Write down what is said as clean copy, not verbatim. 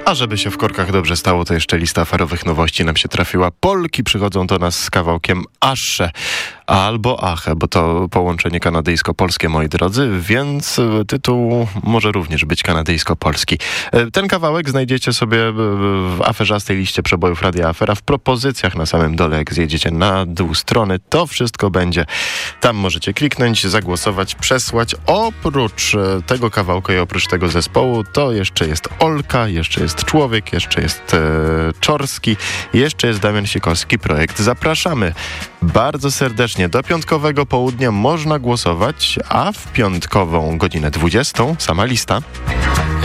A żeby się w korkach dobrze stało, to jeszcze lista aferowych nowości nam się trafiła. Polki przychodzą do nas z kawałkiem Asze albo Ache, bo to połączenie kanadyjsko-polskie, moi drodzy, więc tytuł może również być kanadyjsko-polski. Ten kawałek znajdziecie sobie w aferzastej liście przebojów Radia Afera w propozycjach na samym dole, jak zjedziecie na dół strony. To wszystko będzie. Tam możecie kliknąć, zagłosować, przesłać. Oprócz tego kawałka i oprócz tego zespołu, to jeszcze jest Olka, jeszcze jest Człowiek, jeszcze jest Czorski, jeszcze jest Damian Sikorski, projekt. Zapraszamy bardzo serdecznie. Do piątkowego południa można głosować, a w piątkową godzinę 20 sama lista.